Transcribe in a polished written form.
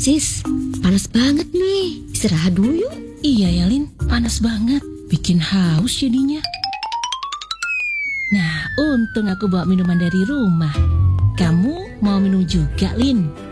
Sis, panas banget nih. Istirahat dulu yuk. Iya ya, Lin. Panas banget. Bikin haus jadinya. Nah, untung aku bawa minuman dari rumah. Kamu mau minum juga, Lin?